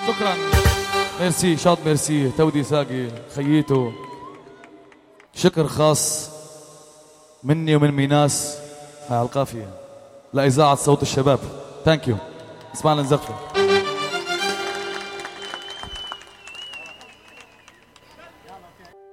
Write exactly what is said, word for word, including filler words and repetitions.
شكرا. ميرسي شاط، ميرسي تودي ساقي خييته. شكر خاص مني ومن ميناس على القافية لإذاعة صوت الشباب. ثانك يو. اسمعنا نزغفة.